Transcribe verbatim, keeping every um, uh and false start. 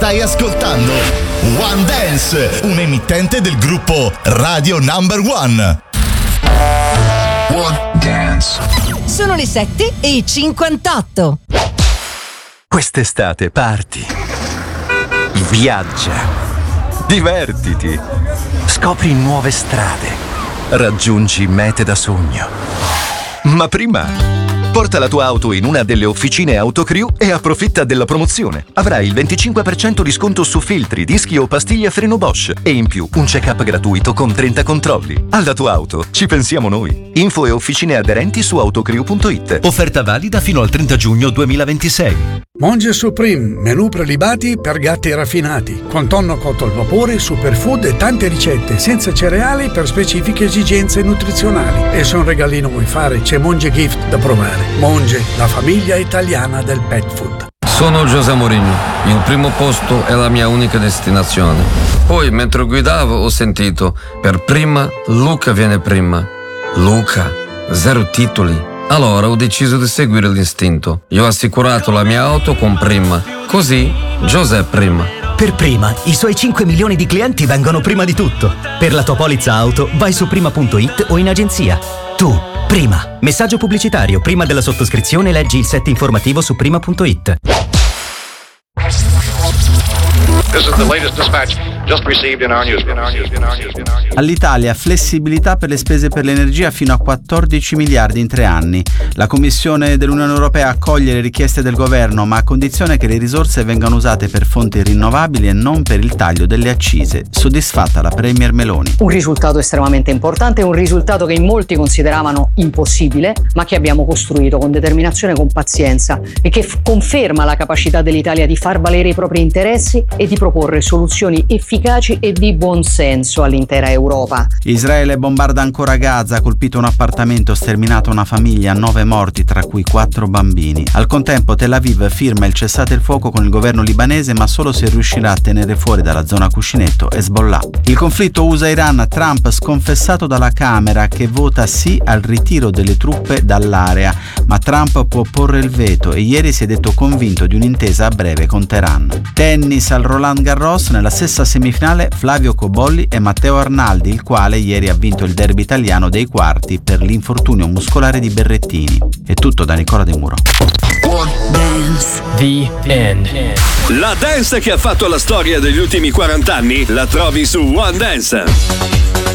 Stai ascoltando One Dance, un emittente del gruppo Radio Number One. One Dance. Sono le sette e cinquantotto. Quest'estate parti, viaggia, divertiti, scopri nuove strade, raggiungi mete da sogno. Ma prima porta la tua auto in una delle officine Autocrew e approfitta della promozione. Avrai il venticinque per cento di sconto su filtri, dischi o pastiglie a freno Bosch e in più un check-up gratuito con trenta controlli. Alla tua auto ci pensiamo noi. Info e officine aderenti su autocrew punto it. Offerta valida fino al trenta giugno duemilaventisei. Monge Supreme, menù prelibati per gatti raffinati, con tonno cotto al vapore, superfood e tante ricette, senza cereali per specifiche esigenze nutrizionali. E se un regalino vuoi fare, c'è Monge Gift da provare. Monge, la famiglia italiana del pet food. Sono José Mourinho, il primo posto è la mia unica destinazione. Poi, mentre guidavo, ho sentito, per prima, Luca viene prima. Luca, zero titoli. Allora ho deciso di seguire l'istinto. Io ho assicurato la mia auto con Prima. Così, José prima. Per Prima, i suoi cinque milioni di clienti vengono prima di tutto. Per la tua polizza auto, vai su prima punto it o in agenzia. Tu, Prima. Messaggio pubblicitario. Prima della sottoscrizione leggi il set informativo su prima punto it. This is the latest dispatch just received in our newsroom. All'Italia flessibilità per le spese per l'energia fino a quattordici miliardi in tre anni. La Commissione dell'Unione Europea accoglie le richieste del governo, ma a condizione che le risorse vengano usate per fonti rinnovabili e non per il taglio delle accise. Soddisfatta la Premier Meloni. Un risultato estremamente importante, un risultato che in molti consideravano impossibile, ma che abbiamo costruito con determinazione e con pazienza e che f- conferma la capacità dell'Italia di far valere i propri interessi e di proporre soluzioni efficaci e di buon senso all'intera Europa. Israele bombarda ancora Gaza, ha colpito un appartamento, sterminato una famiglia, nove morti tra cui quattro bambini. Al contempo Tel Aviv firma il cessate il fuoco con il governo libanese, ma solo se riuscirà a tenere fuori dalla zona cuscinetto Hezbollah. Il conflitto U S A-Iran, Trump sconfessato dalla Camera che vota sì al ritiro delle truppe dall'area, ma Trump può porre il veto e ieri si è detto convinto di un'intesa a breve con Teheran. Tennis al Roland Garros, nella stessa semifinale Flavio Cobolli e Matteo Arnaldi, il quale ieri ha vinto il derby italiano dei quarti per l'infortunio muscolare di Berrettini. È tutto da Nicola De Muro. Dance. The End. La dance che ha fatto la storia degli ultimi quaranta anni la trovi su One Dance.